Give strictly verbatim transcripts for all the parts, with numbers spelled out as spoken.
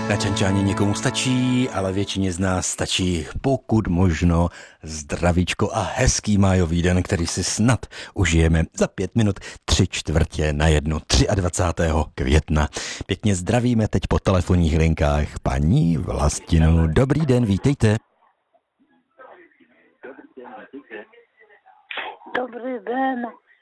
Na čančání někomu stačí, ale většině z nás stačí pokud možno zdravíčko a hezký májový den, který si snad užijeme za pět minut tři čtvrtě na jednu dvacátého třetího května. Pěkně zdravíme teď po telefonních linkách paní Vlastinu. Dobrý den, vítejte. Dobrý den.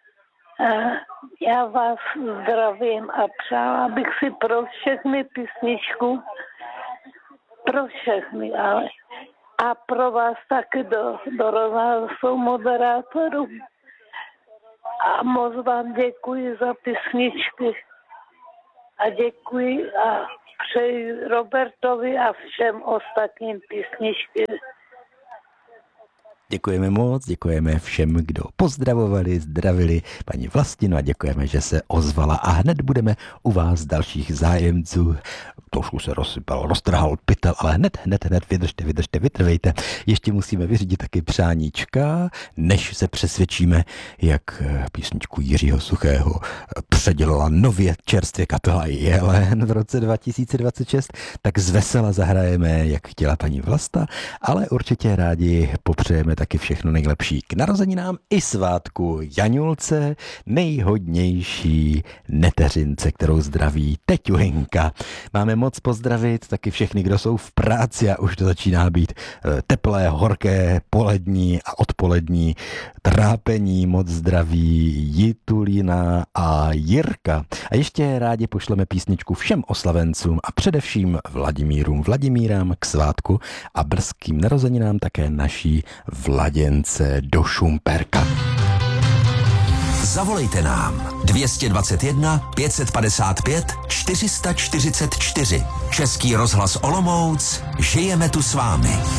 Já vás zdravím a přála bych si pro všechny písničku, pro všechny, ale a pro vás taky do, do rozhlasu moderátorů. A moc vám děkuji za písničky a děkuji a přeji Robertovi a všem ostatním písničky. Děkujeme moc, děkujeme všem, kdo pozdravovali, zdravili paní Vlastinu a děkujeme, že se ozvala a hned budeme u vás dalších zájemců. Trošku se rozsypal, roztrhal pytel, ale hned, hned, hned, vydržte, vydržte, vytrvejte. Ještě musíme vyřídit taky přáníčka, než se přesvědčíme, jak písničku Jiřího Suchého předělala nově čerstvě kapela Jelen v roce dva tisíce dvacet šest, tak zvesela zahrajeme, jak chtěla paní Vlasta, ale určitě rádi popřejeme taky všechno nejlepší k narozeninám i svátku Janulce, nejhodnější neteřince, kterou zdraví teťuhinka. Máme moc pozdravit taky všechny, kdo jsou v práci a už to začíná být teplé, horké, polední a odpolední trápení. Moc zdraví Jitulina a Jirka. A ještě rádi pošleme písničku všem oslavencům a především Vladimírům, Vladimírám k svátku a brzkým narozeninám také naší Vladěnce do Šumperka. Zavolejte nám dvě dvacet jedna pět set padesát pět čtyři sta čtyřicet čtyři. Český rozhlas Olomouc, žijeme tu s vámi.